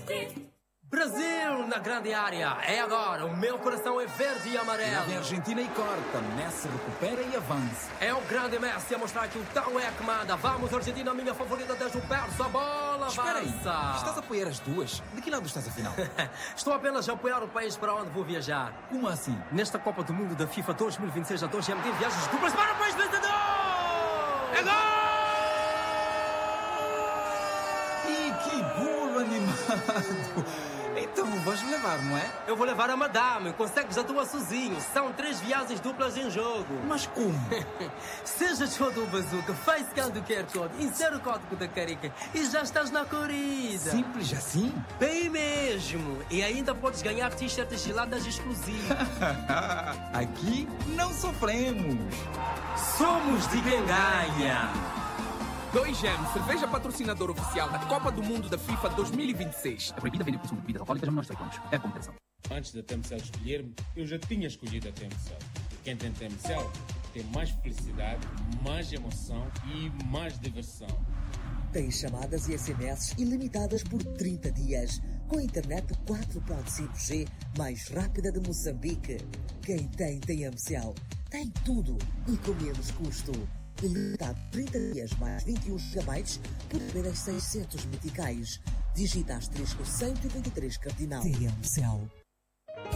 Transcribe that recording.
Brasil na grande área. É agora. O meu coração é verde e amarelo. Lá vem a Argentina e corta. Messi recupera e avança. É o grande Messi a mostrar que o tão é que manda. Vamos, Argentina, minha favorita desde o berço. A bola Espera aí. avança. Estás a apoiar as duas? De que lado estás afinal? Estou apenas a apoiar o país para onde vou viajar. Como assim? Nesta Copa do Mundo da FIFA 2026 a 2 GMT viagens duplas para o país vencedor. É gol! Ih, que golo animado! Então vais-me levar, não é? Eu vou levar a madame. Consegues atuar sozinho. São 3 viagens duplas em jogo. Mas como? Seja todo o Bazooka, facecam do QR Code, insere o código da Carica e já estás na corrida. Simples assim? Bem mesmo. E ainda podes ganhar t-shirts geladas exclusivas. Aqui não sofremos. Somos de quem ganha. 2GM, cerveja patrocinador oficial da Copa do Mundo da FIFA 2026. É proibida vender por consumo de bebidas alcoólicas a menores de 18 anos. É competição. Antes da TMCL escolher-me, eu já tinha escolhido a TMCL. Quem tem TMCL tem mais felicidade, mais emoção e mais diversão. Tem chamadas e SMS ilimitadas por 30 dias, com internet 4.5G mais rápida de Moçambique. Quem tem TMCL tem tudo e com menos custo. Ilimitado 30 dias mais 21 GB por apenas 600 meticais. Digita *123 cardinal. TMCL.